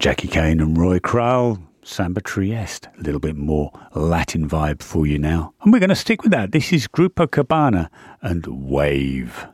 Jackie Kane and Roy Kral, Samba Trieste. A little bit more Latin vibe for you now. And we're going to stick with that. This is Grupo Cabana and Wave.